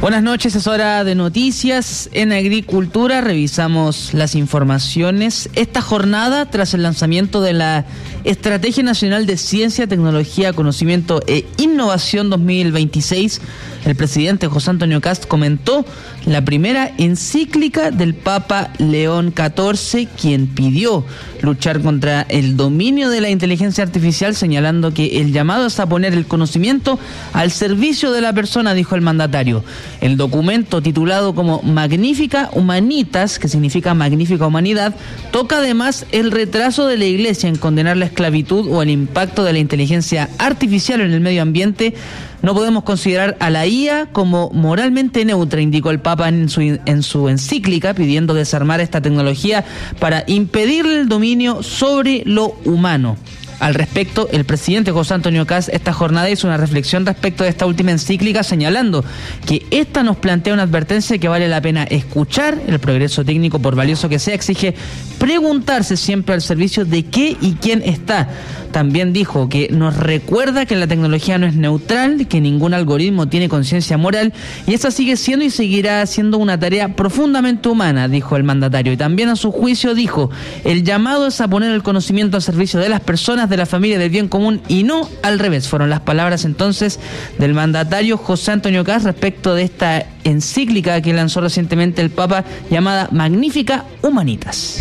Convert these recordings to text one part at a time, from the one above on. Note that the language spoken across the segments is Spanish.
Buenas noches, es hora de noticias en Agricultura. Revisamos las informaciones. Esta jornada, tras el lanzamiento de la Estrategia Nacional de Ciencia, Tecnología, Conocimiento e Innovación 2026, el presidente José Antonio Kast comentó la primera encíclica del Papa León XIV, quien pidió luchar contra el dominio de la inteligencia artificial, señalando que el llamado es a poner el conocimiento al servicio de la persona, dijo el mandatario. El documento, titulado como Magnifica Humanitas, que significa Magnífica Humanidad, toca además el retraso de la Iglesia en condenar la esclavitud o el impacto de la inteligencia artificial en el medio ambiente. No podemos considerar a la IA como moralmente neutra, indicó el Papa en su encíclica, pidiendo desarmar esta tecnología para impedirle el dominio sobre lo humano. Al respecto, el presidente José Antonio Kast esta jornada hizo una reflexión respecto de esta última encíclica, señalando que esta nos plantea una advertencia que vale la pena escuchar. El progreso técnico, por valioso que sea, exige preguntarse siempre al servicio de qué y quién está. También dijo que nos recuerda que la tecnología no es neutral, que ningún algoritmo tiene conciencia moral, y esa sigue siendo y seguirá siendo una tarea profundamente humana, dijo el mandatario. Y también a su juicio dijo, el llamado es a poner el conocimiento al servicio de las personas, de la familia, del bien común, y no al revés. Fueron las palabras entonces del mandatario José Antonio Kast respecto de esta encíclica que lanzó recientemente el Papa, llamada Magnifica Humanitas.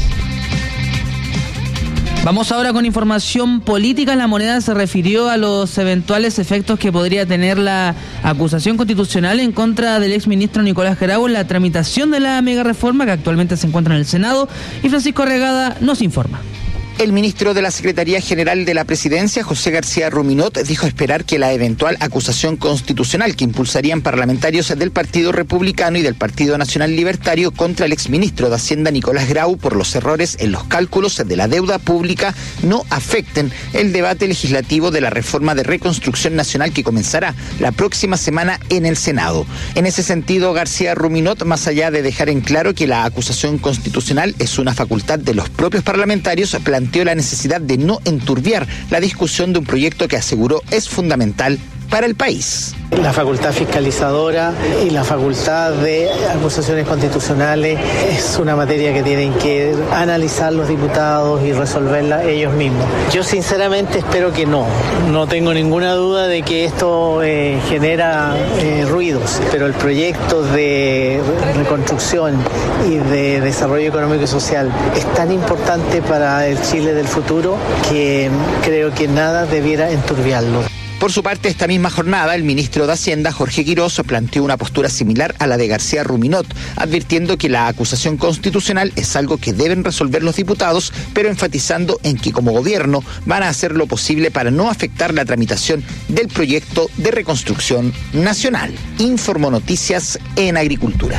Vamos ahora con información política. La Moneda se refirió a los eventuales efectos que podría tener la acusación constitucional en contra del exministro Nicolás Grau en la tramitación de la mega reforma que actualmente se encuentra en el Senado, y Francisco Arregada nos informa. El ministro de la Secretaría General de la Presidencia, José García Ruminot, dijo esperar que la eventual acusación constitucional que impulsarían parlamentarios del Partido Republicano y del Partido Nacional Libertario contra el exministro de Hacienda Nicolás Grau por los errores en los cálculos de la deuda pública no afecten el debate legislativo de la reforma de reconstrucción nacional que comenzará la próxima semana en el Senado. En ese sentido, García Ruminot, más allá de dejar en claro que la acusación constitucional es una facultad de los propios parlamentarios, planteó la necesidad de no enturbiar la discusión de un proyecto que aseguró es fundamental para el país. La facultad fiscalizadora y la facultad de acusaciones constitucionales es una materia que tienen que analizar los diputados y resolverla ellos mismos. Yo sinceramente espero que no tengo ninguna duda de que esto genera ruidos, pero el proyecto de reconstrucción y de desarrollo económico y social es tan importante para el Chile del futuro que creo que nada debiera enturbiarlo. Por su parte, esta misma jornada, el ministro de Hacienda, Jorge Quiroz, planteó una postura similar a la de García Ruminot, advirtiendo que la acusación constitucional es algo que deben resolver los diputados, pero enfatizando en que como gobierno van a hacer lo posible para no afectar la tramitación del proyecto de reconstrucción nacional. Informó Noticias en Agricultura.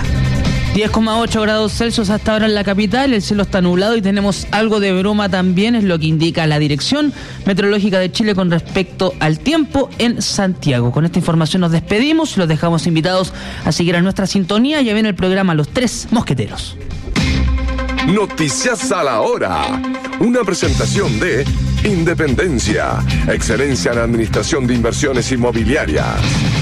10,8 grados Celsius hasta ahora en la capital, el cielo está nublado y tenemos algo de bruma también, es lo que indica la Dirección Meteorológica de Chile con respecto al tiempo en Santiago. Con esta información nos despedimos, los dejamos invitados a seguir a nuestra sintonía. Ya viene el programa Los Tres Mosqueteros. Noticias a la hora, una presentación de Independencia, excelencia en administración de inversiones inmobiliarias.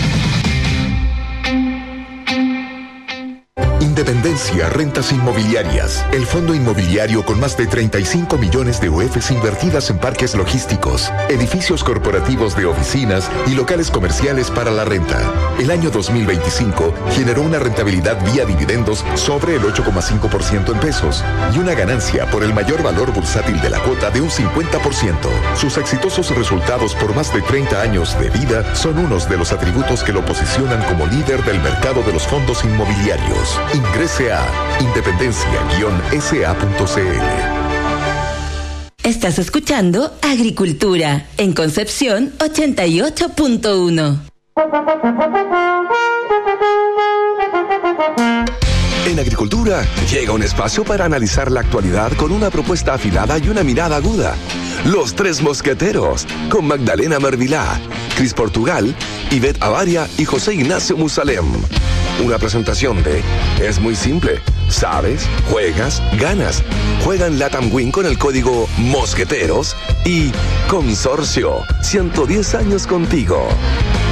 Independencia Rentas Inmobiliarias, el fondo inmobiliario con más de 35 millones de UFs invertidas en parques logísticos, edificios corporativos de oficinas y locales comerciales para la renta. El año 2025 generó una rentabilidad vía dividendos sobre el 8,5% en pesos y una ganancia por el mayor valor bursátil de la cuota de un 50%. Sus exitosos resultados por más de 30 años de vida son unos de los atributos que lo posicionan como líder del mercado de los fondos inmobiliarios. Ingrese a independencia-sa.cl. Estás escuchando Agricultura en Concepción 88.1. En Agricultura llega un espacio para analizar la actualidad con una propuesta afilada y una mirada aguda. Los Tres Mosqueteros, con Magdalena Mervilá, Cris Portugal, Ivette Avaria y José Ignacio Musalem. Una presentación de Es muy simple. Sabes, juegas, ganas. Juega en Latam Win con el código Mosqueteros y Consorcio. 110 años contigo.